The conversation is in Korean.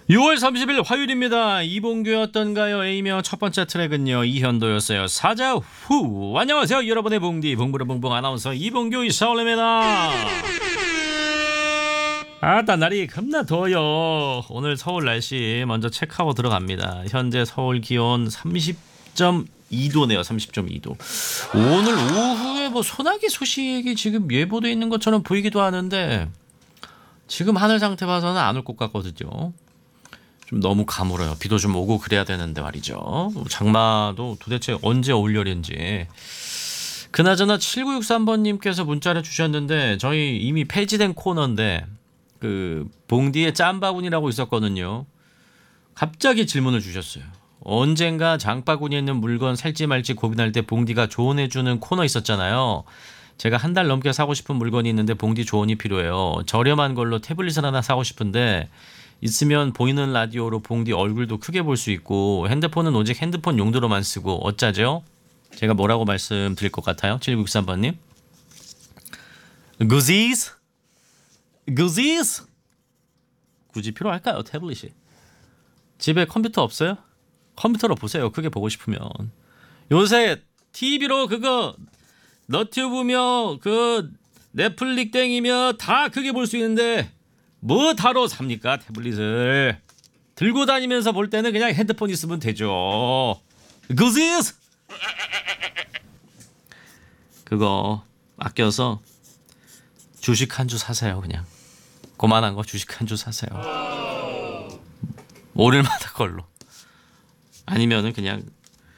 6월 30일 화요일입니다. 이봉규였던가요? A명 첫 번째 트랙은요 이현도였어요. 사자후. 안녕하세요 여러분의 봉디 봉부르봉봉 아나운서 이봉규 이사올입니다. 아따 날이 겁나 더워요. 오늘 서울 날씨 먼저 체크하고 들어갑니다. 현재 서울 기온 30.2도네요. 30.2도. 오늘 오후에 뭐 소나기 소식이 지금 예보돼 있는 것처럼 보이기도 하는데 지금 하늘 상태 봐서는 안 올 것 같거든요. 좀 너무 가물어요. 비도 좀 오고 그래야 되는데 말이죠. 장마도 도대체 언제 올 열인지. 그나저나 7963번님께서 문자를 주셨는데 저희 이미 폐지된 코너인데 그 봉디의 짬바구니라고 있었거든요. 갑자기 질문을 주셨어요. 언젠가 장바구니에 있는 물건 살지 말지 고민할 때 봉디가 조언해주는 코너 있었잖아요. 제가 한 달 넘게 사고 싶은 물건이 있는데 봉디 조언이 필요해요. 저렴한 걸로 태블릿을 하나 사고 싶은데 있으면 보이는 라디오로 봉디 얼굴도 크게 볼 수 있고 핸드폰은 오직 핸드폰 용도로만 쓰고 어쩌죠? 제가 뭐라고 말씀드릴 것 같아요? 7963번님 Goodies? Goodies? 굳이 필요할까요? 태블릿이 집에 컴퓨터 없어요? 컴퓨터로 보세요. 크게 보고 싶으면 요새 TV로 그거 너튜브며 그 넷플릭 땡이며 다 크게 볼 수 있는데 뭐 타러 삽니까? 태블릿을 들고 다니면서 볼 때는 그냥 핸드폰 있으면 되죠. Goodies? 그거 아껴서 주식 한 주 사세요. 그냥 고만한 거 주식 한 주 사세요. 오를마다 걸로. 아니면은 그냥